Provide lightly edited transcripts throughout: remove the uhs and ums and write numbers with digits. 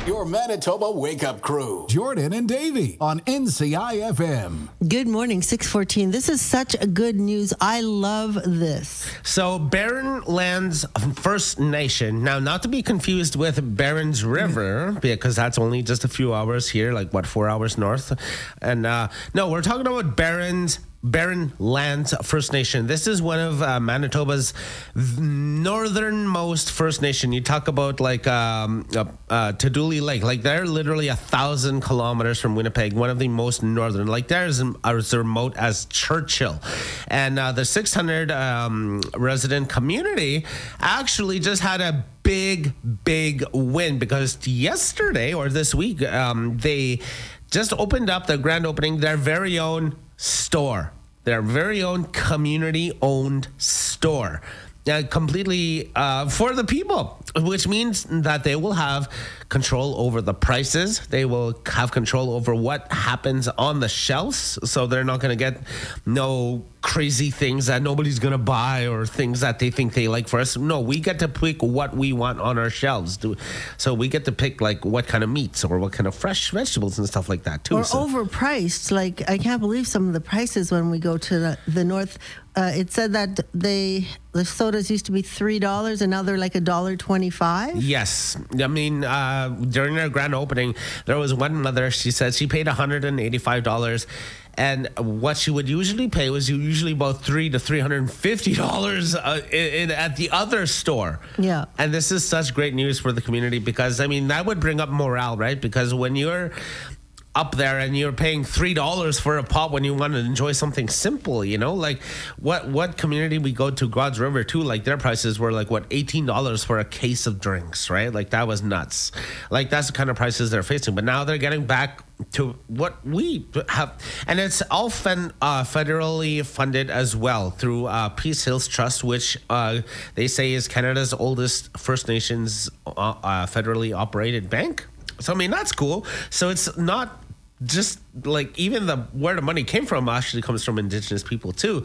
Your Manitoba Wake Up Crew. Jordan and Davey on NCI FM. Good morning, 6:14. This is such a good news. I love this. So Barren Lands First Nation, now not to be confused with Barrens River, because that's only just a few hours here, 4 hours north. And no, we're talking about Barren Lands First Nation. This is one of Manitoba's northernmost First Nation. You talk about Taduli Lake, they're literally 1,000 kilometers from Winnipeg, one of the most northern. They're as remote as Churchill. And the 600 resident community actually just had a big win, because yesterday or this week, they just opened up the grand opening, their very own store, their very own community-owned store, completely for the people, which means that they will have control over the prices. They will have control over what happens on the shelves, so they're not going to get no crazy things that nobody's going to buy or things that they think they like for us. No, we get to pick what we want on our shelves. So we get to pick what kind of meats or what kind of fresh vegetables and stuff like that too. Or overpriced. I can't believe some of the prices when we go to the north. It said that the sodas used to be $3 and now they're $1.25. Yes. I mean, during their grand opening, there was one mother, she said she paid $185. And what she would usually pay was usually about $300 to $350 at the other store. Yeah. And this is such great news for the community, because, that would bring up morale, right? Because when you're up there and you're paying $3 for a pop when you want to enjoy something simple, what community we go to, God's River too, their prices were $18 for a case of drinks, right? That was nuts. That's the kind of prices they're facing. But now they're getting back to what we have, and it's all federally funded as well through Peace Hills Trust, which they say is Canada's oldest First Nations federally operated bank. So that's cool. So it's not just even where the money came from actually comes from Indigenous people too.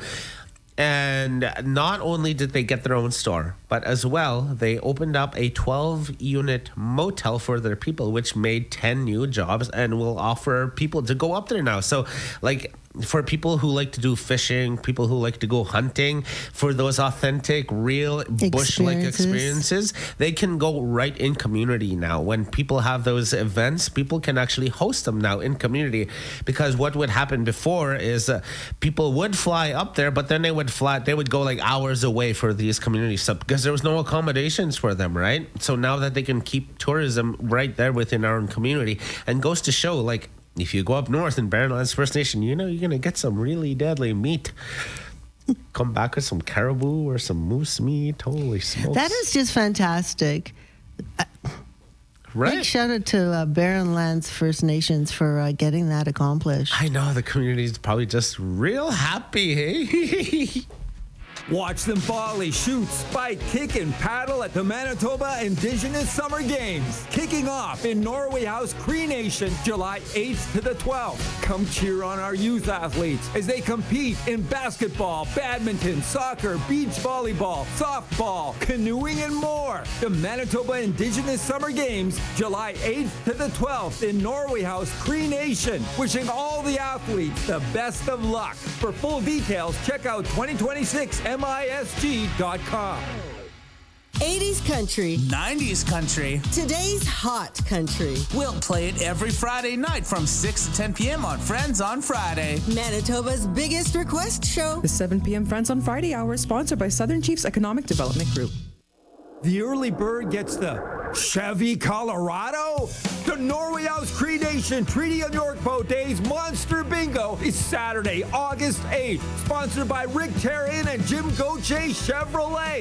And not only did they get their own store, but as well, they opened up a 12-unit motel for their people, which made 10 new jobs and will offer people to go up there now. So for people who like to do fishing, people who like to go hunting, for those authentic, real bush-like experiences, they can go right in community now. When people have those events, people can actually host them now in community, because what would happen before is people would fly up there, but then they would go hours away for these community stuff, because there was no accommodations for them, right? So now that they can keep tourism right there within our own community, and goes to show, if you go up north in Barren Lands First Nation, you're going to get some really deadly meat. Come back with some caribou or some moose meat. Holy smokes. That is just fantastic. Right. Big shout out to Barren Lands First Nations for getting that accomplished. I know, the community is probably just real happy, hey? Watch them volley, shoot, spike, kick, and paddle at the Manitoba Indigenous Summer Games. Kicking off in Norway House Cree Nation, July 8th to the 12th. Come cheer on our youth athletes as they compete in basketball, badminton, soccer, beach volleyball, softball, canoeing, and more. The Manitoba Indigenous Summer Games, July 8th to the 12th in Norway House Cree Nation. Wishing all the athletes the best of luck. For full details, check out 2026misg.com. 80s country. 90s country. Today's hot country. We'll play it every Friday night from 6 to 10 p.m. on Friends on Friday. Manitoba's biggest request show. The 7 p.m. Friends on Friday hour, sponsored by Southern Chiefs Economic Development Group. The early bird gets the Chevy Colorado. The Norway House Cree Nation Treaty of York Boat Days Monster Bingo is Saturday, August 8th. Sponsored by Rick Terrian and Jim Gauthier Chevrolet.